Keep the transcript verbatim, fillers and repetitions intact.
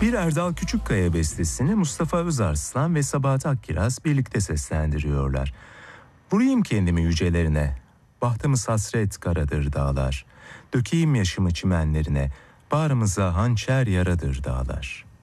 Bir Erdal Küçükkaya bestesini Mustafa Özarslan ve Sabahat Akkiraz birlikte seslendiriyorlar. Vurayım kendimi yücelerine, bahtımız hasret karadır dağlar. Dökeyim yaşımı çimenlerine, bağrımıza hançer yaradır dağlar.